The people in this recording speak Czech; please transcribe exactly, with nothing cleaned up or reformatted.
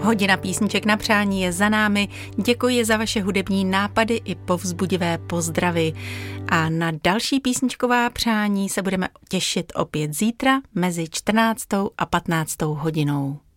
Hodina písniček na přání je za námi. Děkuji za vaše hudební nápady i povzbudivé pozdravy. A na další písničková přání se budeme těšit opět zítra mezi čtrnáctou a patnáctou hodinou.